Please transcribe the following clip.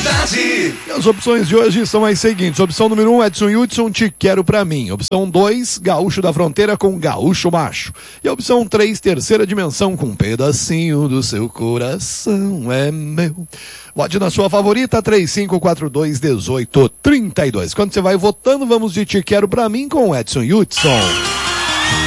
cidade. E as opções de hoje são as seguintes. Opção número 1, Edson Hudson, Te Quero Pra Mim. Opção 2, Gaúcho da Fronteira com Gaúcho Macho. E a opção 3, Terceira Dimensão com Pedacinho do Seu Coração é Meu. Vote na sua favorita, 3542-1832. Quando você vai votando, vamos de Te Quero Pra Mim com Edson Hudson.